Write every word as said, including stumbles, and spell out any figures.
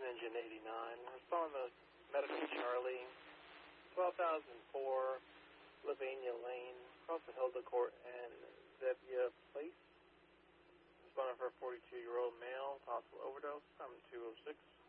Engine eighty-nine. Responding to Medical Charlie, twelve thousand four, Lavania Lane, across the Hilda Court and Zebia Place. Responding for a forty-two-year-old male, possible overdose, I'm two oh six.